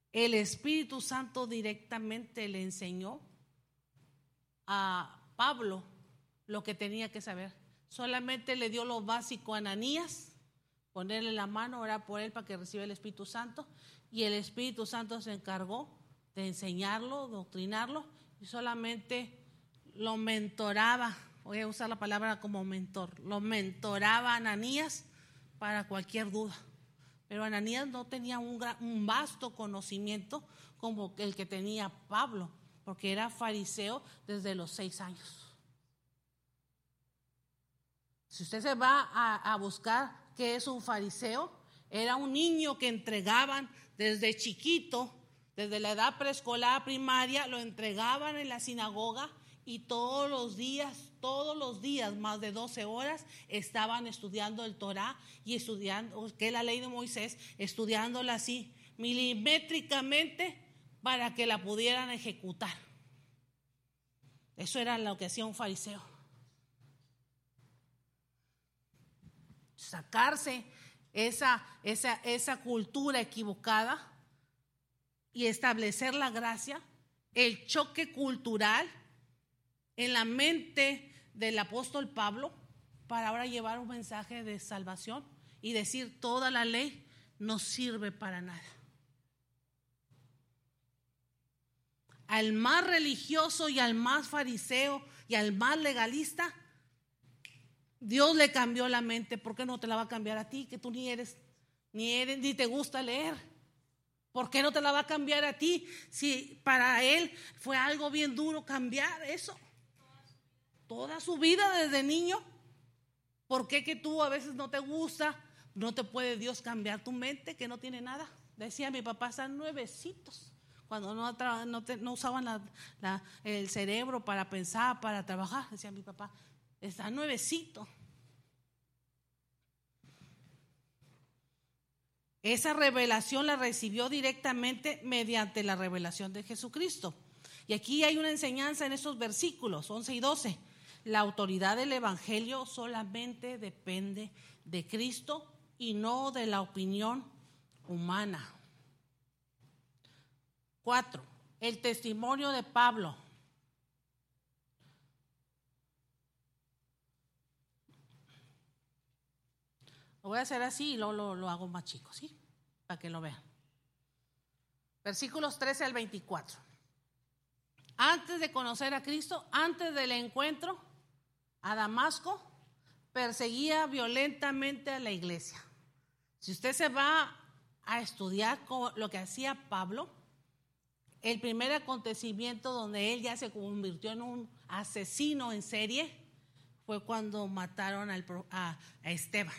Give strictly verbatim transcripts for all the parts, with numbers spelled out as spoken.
el Espíritu Santo directamente le enseñó a Pablo lo que tenía que saber. Solamente le dio lo básico a Ananías, ponerle la mano, orar por él para que reciba el Espíritu Santo, y el Espíritu Santo se encargó de enseñarlo, doctrinarlo, y solamente lo mentoraba. Voy a usar la palabra como mentor. Lo mentoraba a Ananías para cualquier duda. Pero Ananías no tenía un, gran, un vasto conocimiento como el que tenía Pablo, porque era fariseo desde los seis años. Si usted se va a, a buscar qué es un fariseo, era un niño que entregaban desde chiquito, desde la edad preescolar, primaria, lo entregaban en la sinagoga y todos los días, todos los días, más de doce horas, estaban estudiando el Torá y estudiando, que es la ley de Moisés, estudiándola así, milimétricamente, para que la pudieran ejecutar. Eso era lo que hacía un fariseo. Sacarse esa, esa, esa cultura equivocada y establecer la gracia, el choque cultural en la mente del apóstol Pablo, para ahora llevar un mensaje de salvación y decir: toda la ley no sirve para nada. Al más religioso y al más fariseo y al más legalista, Dios le cambió la mente. ¿Por qué no te la va a cambiar a ti, que tú ni eres, ni eres, ni te gusta leer? ¿Por qué no te la va a cambiar a ti si para él fue algo bien duro cambiar eso? Toda su vida desde niño. ¿Por qué que tú a veces no te gusta? No te puede Dios cambiar tu mente, que no tiene nada. Decía mi papá, están nuevecitos. Cuando no, no, te, no usaban la, la, el cerebro para pensar, para trabajar, decía mi papá, está nuevecito. Esa revelación la recibió directamente mediante la revelación de Jesucristo. Y aquí hay una enseñanza en estos versículos once y doce. La autoridad del evangelio solamente depende de Cristo y no de la opinión humana. Cuatro, el testimonio de Pablo. Lo voy a hacer así y luego lo, lo hago más chico, ¿sí? Para que lo vean. Versículos trece al veinticuatro. Antes de conocer a Cristo, antes del encuentro a Damasco, perseguía violentamente a la iglesia. Si usted se va a estudiar lo que hacía Pablo, el primer acontecimiento donde él ya se convirtió en un asesino en serie fue cuando mataron al, a, a Esteban.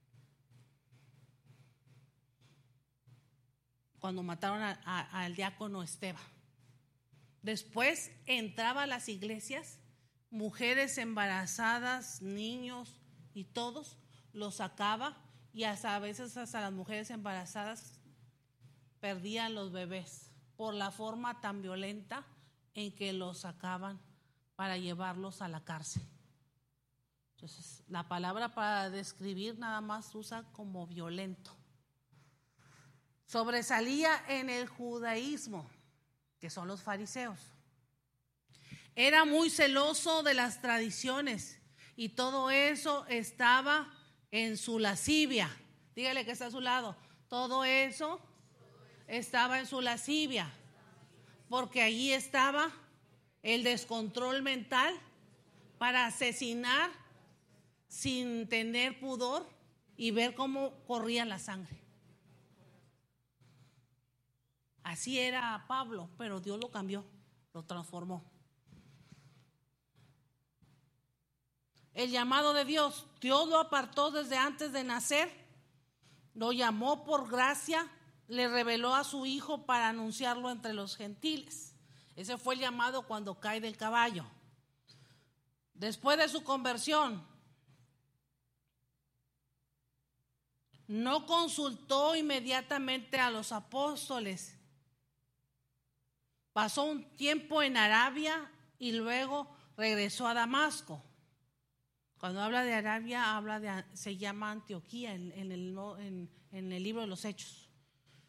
Cuando mataron a, a, al diácono Esteban. Después entraba a las iglesias, mujeres embarazadas, niños y todos, los sacaba, y hasta a veces hasta las mujeres embarazadas perdían los bebés por la forma tan violenta en que los sacaban para llevarlos a la cárcel. Entonces, la palabra para describir nada más usa como violento. Sobresalía en el judaísmo, que son los fariseos. Era muy celoso de las tradiciones y todo eso estaba en su lascivia. Dígale que está a su lado. Todo eso estaba en su lascivia, porque allí estaba el descontrol mental para asesinar sin tener pudor y ver cómo corría la sangre. Así era Pablo, pero Dios lo cambió, lo transformó. El llamado de Dios, Dios lo apartó desde antes de nacer, lo llamó por gracia, le reveló a su hijo para anunciarlo entre los gentiles. Ese fue el llamado cuando cae del caballo. Después de su conversión, no consultó inmediatamente a los apóstoles. Pasó un tiempo en Arabia y luego regresó a Damasco. Cuando habla de Arabia, habla de, se llama Antioquía en, en, el, en, en el libro de los Hechos.